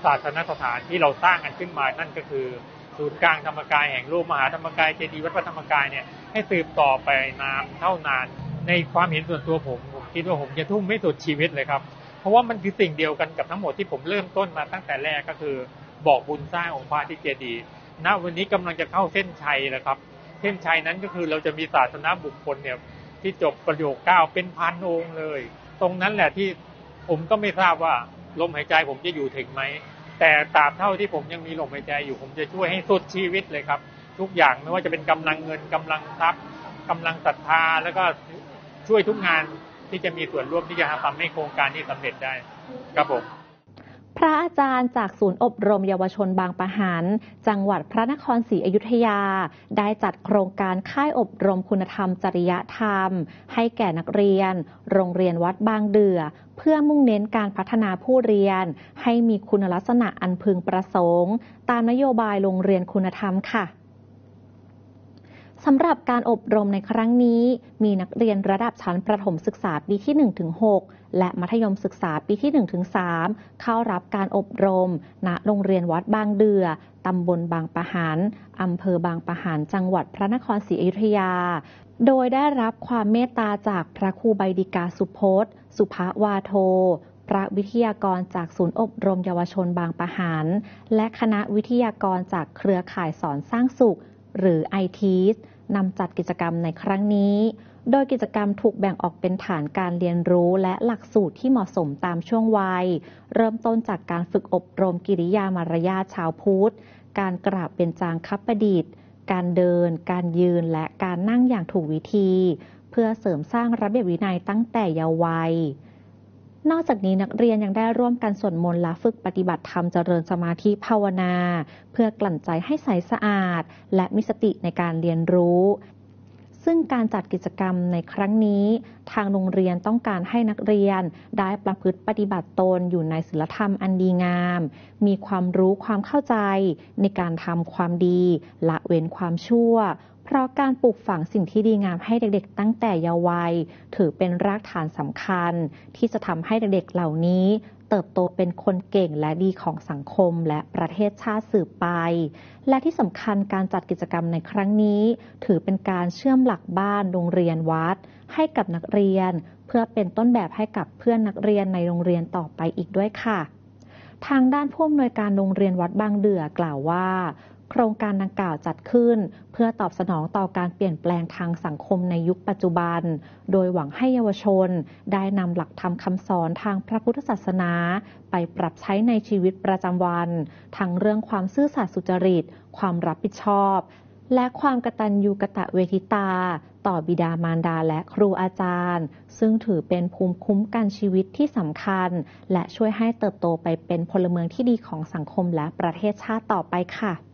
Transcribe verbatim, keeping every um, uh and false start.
ศาสนสถานที่เราสร้างกันขึ้นมานั่นก็คือศูนย์กลางธรรมกายแห่งรูปมหาธรรมกายเจดีย์วัดพระธรรมกายเนี่ยให้สืบต่อไปนานเท่านานในความเห็นส่วนตัวผมผมคิดว่าผมจะทุ่มไม่สุดชีวิตเลยครับเพราะว่ามันคือสิ่งเดียวกันกับทั้งหมดที่ผมเริ่มต้นมาตั้งแต่แรกก็คือบอกบุญสร้างองค์พระที่เจดีย์ณวันนี้กำลังจะเข้าเส้นชัยแล้วครับเส้นชัยนั้นก็คือเราจะมีศาสนบุคคลเนี่ยที่จบประโยคเก้าเป็นพันองค์เลยตรงนั้นแหละที่ผมก็ไม่ทราบว่าลมหายใจผมจะอยู่ถึงไหมแต่ตราบเท่าที่ผมยังมีลมหายใจอยู่ผมจะช่วยให้สุดชีวิตเลยครับทุกอย่างไม่ว่าจะเป็นกำลังเงินกำลังทรัพย์กำลังศรัทธาแล้วก็ช่วยทุกงานที่จะมีส่วนร่วมที่จะทำให้โครงการนี้สำเร็จได้ครับผมพระอาจารย์จากศูนย์อบรมเยาวชนบางปะหันจังหวัดพระนครศรีอยุธยาได้จัดโครงการค่ายอบรมคุณธรรมจริยธรรมให้แก่นักเรียนโรงเรียนวัดบางเดือเพื่อมุ่งเน้นการพัฒนาผู้เรียนให้มีคุณลักษณะอันพึงประสงค์ตามนโยบายโรงเรียนคุณธรรมค่ะสำหรับการอบรมในครั้งนี้มีนักเรียนระดับชั้นประถมศึกษาปีที่ หนึ่งถึงหก และมัธยมศึกษาปีที่ หนึ่งถึงสาม เข้ารับการอบรมณโรงเรียนวัดบางเดือตำบลบางปะหันอำเภอบางปะหันจังหวัดพระนครศรีอยุธยาโดยได้รับความเมตตาจากพระครูใบดิกาสุพจน์สุภวาโทพระวิทยากรจากศูนย์อบรมเยาวชนบางปะหันและคณะวิทยากรจากเครือข่ายสอนสร้างสุขหรือ ไอ ที อี เอส นำจัดกิจกรรมในครั้งนี้โดยกิจกรรมถูกแบ่งออกเป็นฐานการเรียนรู้และหลักสูตรที่เหมาะสมตามช่วงวัยเริ่มต้นจากการฝึกอบรมกิริยามารยาทชาวพุทธการกราบเบญจางคประดิษฐ์การเดินการยืนและการนั่งอย่างถูกวิธีเพื่อเสริมสร้างระเบียบวินัยตั้งแต่เยาว์วัยนอกจากนี้นักเรียนยังได้ร่วมกันสวดมนต์และฝึกปฏิบัติธรรมเจริญสมาธิภาวนาเพื่อกลั่นใจให้ใสสะอาดและมีสติในการเรียนรู้ซึ่งการจัดกิจกรรมในครั้งนี้ทางโรงเรียนต้องการให้นักเรียนได้ประพฤติปฏิบัติตนอยู่ในศีลธรรมอันดีงามมีความรู้ความเข้าใจในการทำความดีละเว้นความชั่วเพราะการปลูกฝังสิ่งที่ดีงามให้เด็กๆตั้งแต่เยาว์วัยถือเป็นรากฐานสำคัญที่จะทำให้เด็กๆเหล่านี้เติบโตเป็นคนเก่งและดีของสังคมและประเทศชาติสืบไปและที่สำคัญการจัดกิจกรรมในครั้งนี้ถือเป็นการเชื่อมหลักบ้านโรงเรียนวัดให้กับนักเรียนเพื่อเป็นต้นแบบให้กับเพื่อนนักเรียนในโรงเรียนต่อไปอีกด้วยค่ะทางด้านผู้อำนวยการโรงเรียนวัดบางเดือกล่าวว่าโครงการดังกล่าวจัดขึ้นเพื่อตอบสนองต่อการเปลี่ยนแปลงทางสังคมในยุคปัจจุบันโดยหวังให้เยาวชนได้นำหลักธรรมคำสอนทางพระพุทธศาสนาไปปรับใช้ในชีวิตประจำวันทั้งเรื่องความซื่อสัตย์สุจริตความรับผิดชอบและความกตัญญูกตเวทิตาต่อบิดามารดาและครูอาจารย์ซึ่งถือเป็นภูมิคุ้มกันชีวิตที่สำคัญและช่วยให้เติบโตไปเป็นพลเมืองที่ดีของสังคมและประเทศชาติต่อไปค่ะ